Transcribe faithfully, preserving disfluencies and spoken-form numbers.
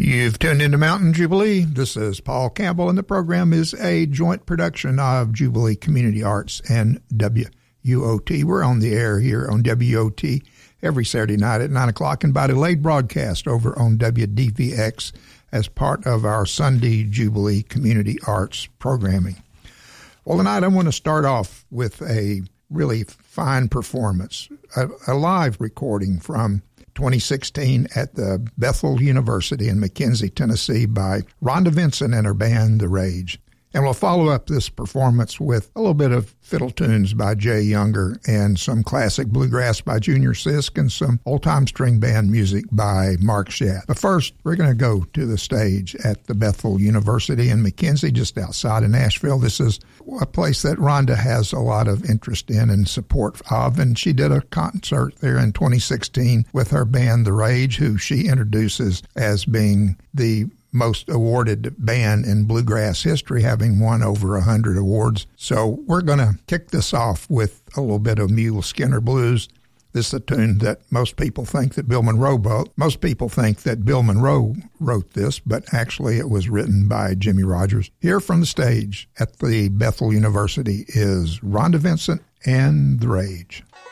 You've tuned into Mountain Jubilee. This is Paul Campbell, and the program is a joint production of Jubilee Community Arts and W U O T. We're on the air here on W O T every Saturday night at nine o'clock and by delayed broadcast over on W D V X as part of our Sunday Jubilee Community Arts programming. Well, tonight I want to start off with a really fine performance, a, a live recording from twenty sixteen at the Bethel University in McKenzie, Tennessee by Rhonda Vincent and her band, The Rage. And we'll follow up this performance with a little bit of fiddle tunes by Jay Younger and some classic bluegrass by Junior Sisk and some old-time string band music by Mark Shatt. But first, we're going to go to the stage at the Bethel University in McKenzie, just outside of Nashville. This is a place that Rhonda has a lot of interest in and support of, and she did a concert there in twenty sixteen with her band, The Rage, who she introduces as being the most awarded band in bluegrass history, having won over a hundred awards. So we're going to kick this off with a little bit of Mule Skinner Blues. This is a tune that most people think that Bill Monroe wrote. Most people think that Bill Monroe wrote this, but actually it was written by Jimmy Rogers. Here from the stage at the Bethel University is Rhonda Vincent and The Rage.